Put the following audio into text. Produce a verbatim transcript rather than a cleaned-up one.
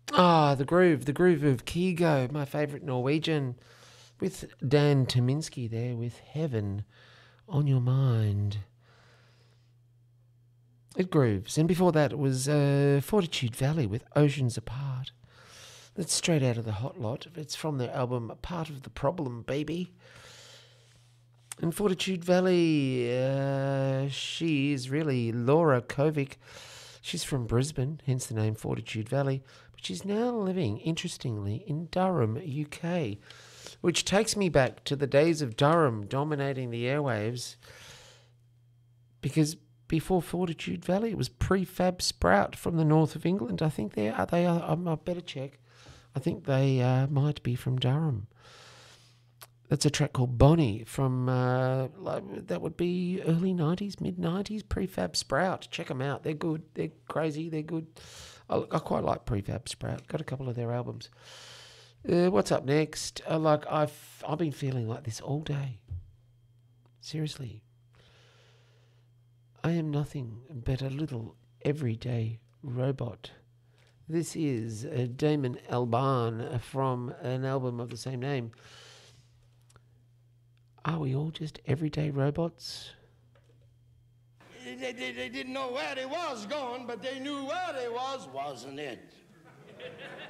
Ah, the groove, the groove of Kygo, my favourite Norwegian, with Dan Tominski there with Heaven on Your Mind. It grooves. And before that it was uh, Fortitude Valley with Oceans Apart. That's straight out of the Hot Lot. It's from their album Part of the Problem, Baby. And Fortitude Valley, uh, she is really Laura Kovic. She's from Brisbane, hence the name Fortitude Valley. But she's now living, interestingly, in Durham, U K, which takes me back to the days of Durham dominating the airwaves. Because before Fortitude Valley, it was Prefab Sprout from the north of England. I think they are. They are. I better check. I think they uh, might be from Durham. That's a track called Bonnie from, uh, like, that would be early nineties, mid nineties, Prefab Sprout. Check them out. They're good. They're crazy. They're good. I, I quite like Prefab Sprout. Got a couple of their albums. Uh, what's up next? Uh, like I've I've been feeling like this all day. Seriously. I am nothing but a little everyday robot. This is uh, Damon Albarn from an album of the same name. Are we all just everyday robots? They, they, they didn't know where they was going, but they knew where they was, wasn't it?